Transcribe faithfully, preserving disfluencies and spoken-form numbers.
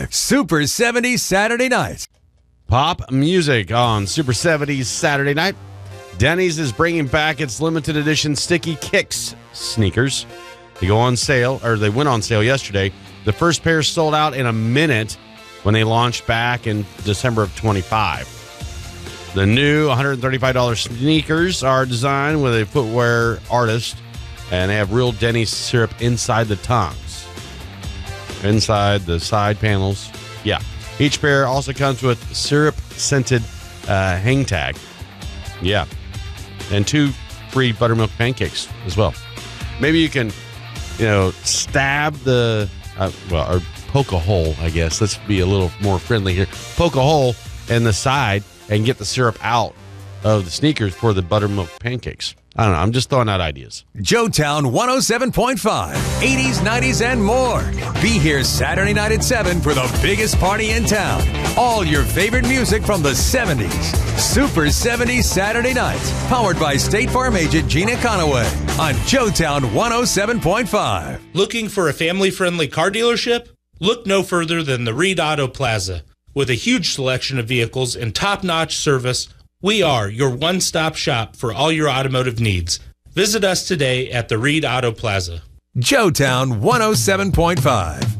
five, Super seventies Saturday Night. Pop music on Super seventies Saturday Night. Denny's is bringing back its limited edition Sticky Kicks sneakers. They go on sale, or they went on sale yesterday. The first pair sold out in a minute when they launched back in December of twenty-five. The new one hundred thirty-five dollars sneakers are designed with a footwear artist, and they have real Denny's syrup inside the tongues, inside the side panels. Yeah. Each pair also comes with syrup-scented uh, hang tag. Yeah. And two free buttermilk pancakes as well. Maybe you can, you know, stab the, uh, well, or poke a hole, I guess. Let's be a little more friendly here. Poke a hole in the side and get the syrup out of the sneakers for the buttermilk pancakes. I don't know. I'm just throwing out ideas. Joetown one oh seven point five, eighties, nineties, and more. Be here Saturday night at seven for the biggest party in town. All your favorite music from the seventies. Super seventies Saturday Night. Powered by State Farm agent Gina Conaway on Joetown one oh seven point five. Looking for a family-friendly car dealership? Look no further than the Reed Auto Plaza. With a huge selection of vehicles and top-notch service, we are your one-stop shop for all your automotive needs. Visit us today at the Reed Auto Plaza. Joetown one oh seven point five.